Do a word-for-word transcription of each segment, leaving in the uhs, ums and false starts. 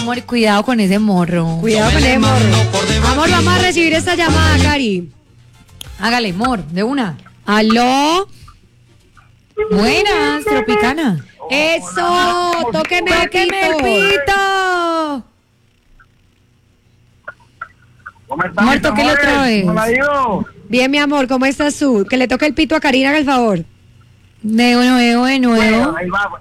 amor, cuidado con ese morro. Cuidado con ese morro. Amor, vamos a recibir esta llamada, Cari. Hágale, amor, de una. ¿Aló? Buenas, Tropicana. Eso, tóqueme el ¡Tóqueme el pito. pito! ¿Cómo estás, Amor, mis tóquele amores? otra vez. ¿Cómo la ha ido? Bien, mi amor, ¿cómo estás tú? Que le toque el pito a Karina, haga el favor. De nuevo, de nuevo. Bueno, ahí va.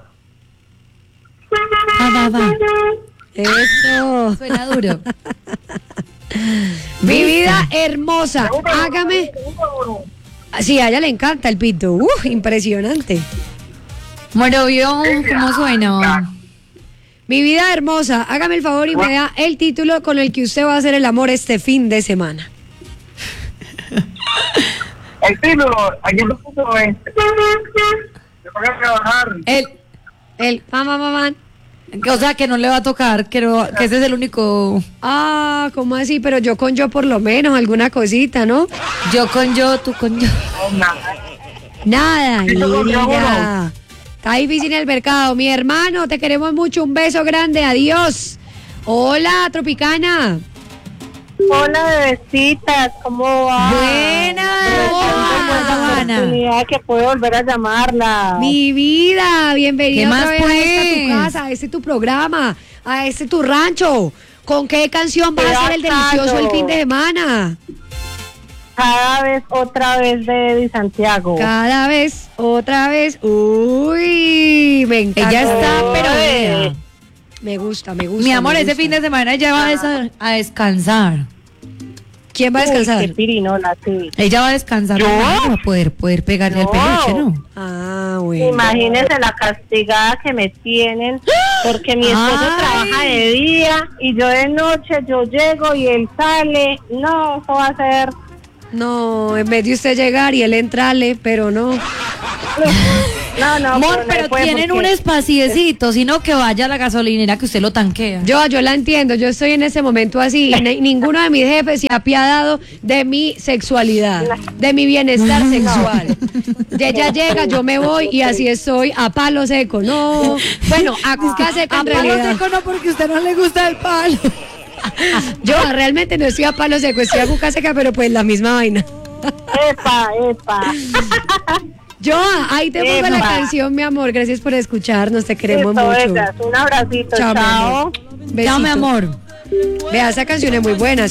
Va, va, va. Eso. Suena duro. Mi vida hermosa, hágame. Sí, a ella le encanta el pito. Uf, impresionante. Moro, ¿vio cómo suena? Mi vida hermosa, hágame el favor y me da el título con el que usted va a hacer el amor este fin de semana. El título, aquí el título es. Te toca trabajar. El, El mamá, mamá. o sea, que no le va a tocar, que, no- que ese es el único... Ah, ¿cómo así? Pero yo con yo por lo menos, alguna cosita, ¿no? Yo con yo, tú con yo. No, nada. Nada, Sí, yo con mi mira. Está difícil el mercado. Mi hermano, te queremos mucho. Un beso grande. Adiós. Hola, Tropicana. Hola, bebecitas, ¿cómo va? Buenas, Buena Ana. oportunidad que puedo volver a llamarla. Mi vida, bienvenida ¿Qué otra más, vez a esta tu pues? casa, a este tu programa, a este tu rancho. ¿Con qué canción va a ser el Bacano. delicioso el fin de semana? Cada vez, otra vez de Di Santiago. Cada vez, otra vez. Uy, me encanta. Ella está, pero Oye. vea. Me gusta, me gusta. Mi amor, me ese gusta. fin de semana ella va a, desa- a descansar. ¿Quién va a Uy, descansar? qué pirinola, sí. Ella va a descansar ¿Yo? para poder, poder pegarle al No. peluche, ¿no? Ah, bueno. Imagínese la castigada que me tienen, porque mi esposo Ay. trabaja de día y yo de noche, yo llego y él sale. No, eso va a ser... No, en vez de usted llegar y él entrarle, pero no. No, no, Amor, no pero puede tienen porque- un espaciecito, sino que vaya a la gasolinera que usted lo tanquea. Yo, yo la entiendo, yo estoy en ese momento así y ni- ninguno de mis jefes se ha apiadado de mi sexualidad, de mi bienestar sexual. De ella llega, yo me voy y así estoy a palo seco. No, bueno, a cuca seca en realidad. no, porque a usted no le gusta el palo. Yo realmente no estoy a palo seco, estoy a cuca seca, pero pues la misma vaina. Epa, epa. Yo, ahí te pongo la Epa. canción, mi amor. Gracias por escucharnos, te queremos Listo, mucho. bellas. Un abracito, Chao, mi chao. amor. Chao, mi Besito. amor. Vea, esa canción es muy buena.